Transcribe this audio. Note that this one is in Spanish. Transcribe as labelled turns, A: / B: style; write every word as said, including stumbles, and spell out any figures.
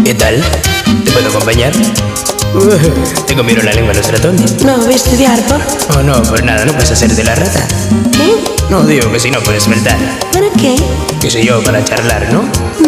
A: ¿Qué tal? ¿Te puedo acompañar? Uh, te comieron la lengua los ratones.
B: No, voy a estudiar, ¿por?
A: Oh, no, pues nada, no puedes hacer de la rata.
B: ¿Qué?
A: No, digo que si no puedes faltar.
B: ¿Para qué?
A: Qué sé yo, para charlar, ¿no?